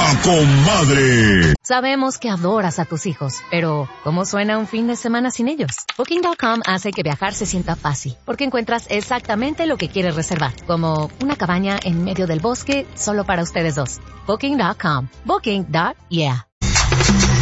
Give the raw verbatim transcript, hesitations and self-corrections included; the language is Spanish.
¡La Comadre! Sabemos que adoras a tus hijos, pero ¿cómo suena un fin de semana sin ellos? Booking punto com hace que viajar se sienta fácil, porque encuentras exactamente lo que quieres reservar, como una cabaña en medio del bosque solo para ustedes dos. Booking punto com. Booking. Yeah.